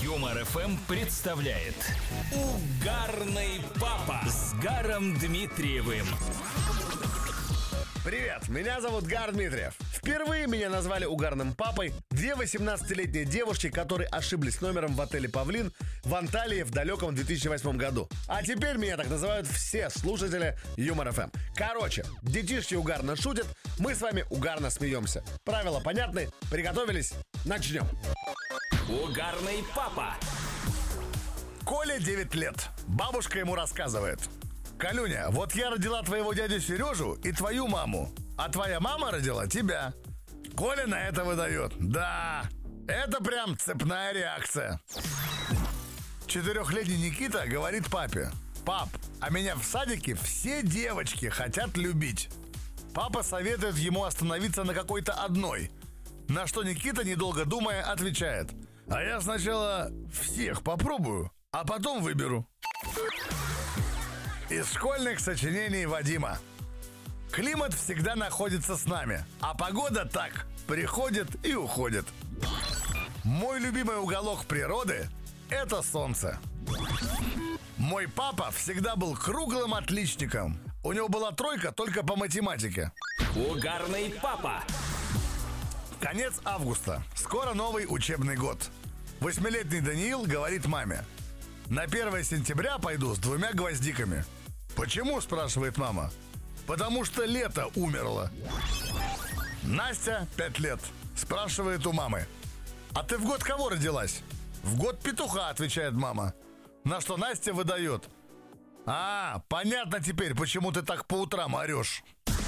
Юмор ФМ представляет Угарный папа с Гаром Дмитриевым. Привет, меня зовут Гар Дмитриев. Впервые меня назвали угарным папой две 18-летние девушки, которые ошиблись номером в отеле «Павлин» в Анталии в далеком 2008 году. А теперь меня так называют все слушатели Юмор ФМ. Короче, детишки угарно шутят, мы с вами угарно смеемся. Правила понятны? Приготовились? Начнем. Угарный папа. Коле 9 лет. Бабушка ему рассказывает: «Колюня, вот я родила твоего дядю Сережу и твою маму, а твоя мама родила тебя». Коля на это выдает: «Да, это прям цепная реакция». 4-летний Никита говорит папе: «Пап, а меня в садике все девочки хотят любить». Папа советует ему остановиться на какой-то одной, на что Никита, недолго думая, отвечает: «А я сначала всех попробую, а потом выберу». Из школьных сочинений Вадима. Климат всегда находится с нами, а погода так, приходит и уходит. Мой любимый уголок природы – это солнце. Мой папа всегда был круглым отличником. У него была тройка только по математике. Угарный папа. Конец августа. Скоро новый учебный год. 8-летний Даниил говорит маме: «На 1 сентября пойду с 2 гвоздиками». «Почему?» – спрашивает мама. «Потому что лето умерло». Настя, 5 лет, спрашивает у мамы: «А ты в год кого родилась?» «В год петуха», – отвечает мама. На что Настя выдает: «А, понятно теперь, почему ты так по утрам орешь».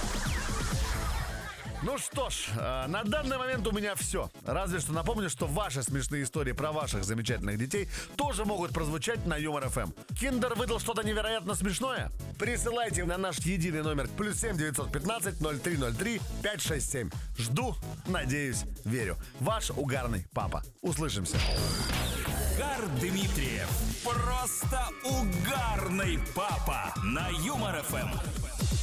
Ну что ж, на данный момент у меня все. Разве что напомню, что ваши смешные истории про ваших замечательных детей тоже могут прозвучать на Юмор ФМ. Киндер выдал что-то невероятно смешное? Присылайте на наш единый номер +7 915 0303 567. Жду, надеюсь, верю. Ваш угарный папа. Услышимся. Гар Дмитриев. Просто угарный папа на Юмор ФМ.